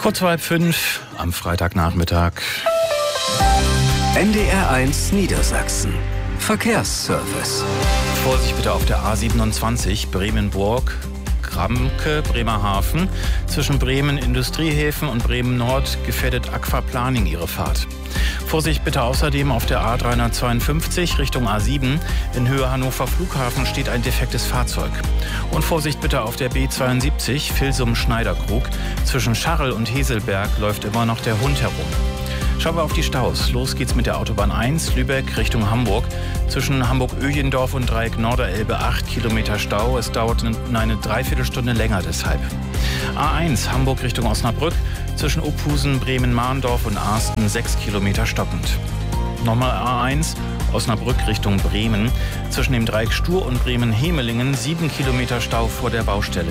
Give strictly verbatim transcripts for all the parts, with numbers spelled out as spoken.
Kurz vor halb fünf am Freitagnachmittag. N D R eins Niedersachsen. Verkehrsservice. Vorsicht bitte auf der A siebenundzwanzig Bremen-Burg, Gramke, Bremerhaven. Zwischen Bremen Industriehäfen und Bremen Nord gefährdet Aquaplaning ihre Fahrt. Vorsicht bitte außerdem auf der A dreihundertzweiundfünfzig Richtung A sieben. In Höhe Hannover Flughafen steht ein defektes Fahrzeug. Und Vorsicht bitte auf der B zweiundsiebzig Vilsum-Schneiderkrug. Zwischen Scharrel und Heselberg läuft immer noch der Hund herum. Schauen wir auf die Staus. Los geht's mit der Autobahn eins, Lübeck Richtung Hamburg. Zwischen Hamburg-Öjendorf und Dreieck Norderelbe acht Kilometer Stau. Es dauert eine Dreiviertelstunde länger deshalb. A eins, Hamburg Richtung Osnabrück. Zwischen Ophusen, Bremen-Mahndorf und Arsten sechs Kilometer stockend. Nochmal A eins, Osnabrück Richtung Bremen. Zwischen dem Dreieck Stur und Bremen-Hemelingen sieben Kilometer Stau vor der Baustelle.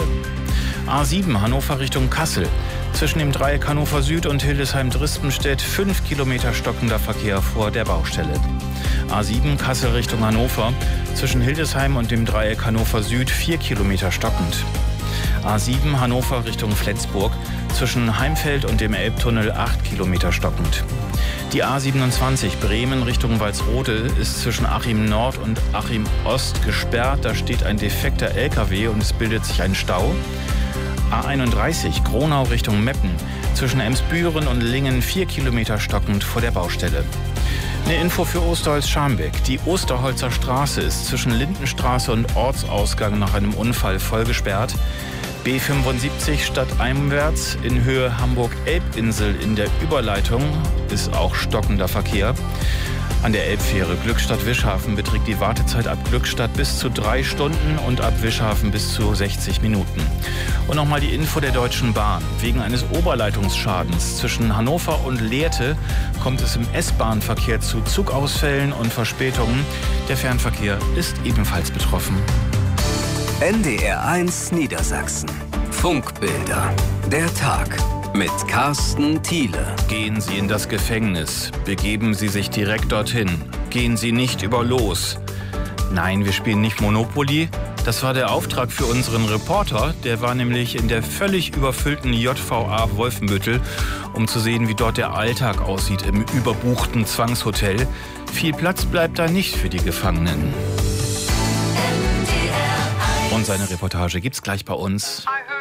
A sieben, Hannover Richtung Kassel. Zwischen dem Dreieck Hannover Süd und Hildesheim-Drispenstedt fünf Kilometer stockender Verkehr vor der Baustelle. A sieben, Kassel Richtung Hannover. Zwischen Hildesheim und dem Dreieck Hannover Süd vier Kilometer stockend. A sieben, Hannover Richtung Flensburg. Zwischen Heimfeld und dem Elbtunnel acht Kilometer stockend. Die A siebenundzwanzig Bremen Richtung Walsrode ist zwischen Achim Nord und Achim Ost gesperrt. Da steht ein defekter L K W und es bildet sich ein Stau. A einunddreißig Gronau Richtung Meppen. Zwischen Emsbüren und Lingen vier Kilometer stockend vor der Baustelle. Eine Info für Osterholz-Scharmbeck. Die Osterholzer Straße ist zwischen Lindenstraße und Ortsausgang nach einem Unfall voll gesperrt. B fünfundsiebzig stadteinwärts in Höhe Hamburg-Elbinsel in der Überleitung ist auch stockender Verkehr. An der Elbfähre Glückstadt-Wischhafen beträgt die Wartezeit ab Glückstadt bis zu drei Stunden und ab Wischhafen bis zu sechzig Minuten. Und nochmal die Info der Deutschen Bahn. Wegen eines Oberleitungsschadens zwischen Hannover und Lehrte kommt es im S-Bahn-Verkehr zu Zugausfällen und Verspätungen. Der Fernverkehr ist ebenfalls betroffen. N D R eins Niedersachsen. Funkbilder. Der Tag. Mit Carsten Thiele. Gehen Sie in das Gefängnis. Begeben Sie sich direkt dorthin. Gehen Sie nicht über Los. Nein, wir spielen nicht Monopoly. Das war der Auftrag für unseren Reporter. Der war nämlich in der völlig überfüllten J V A Wolfenbüttel, um zu sehen, wie dort der Alltag aussieht im überbuchten Zwangshotel. Viel Platz bleibt da nicht für die Gefangenen. Und seine Reportage gibt's gleich bei uns.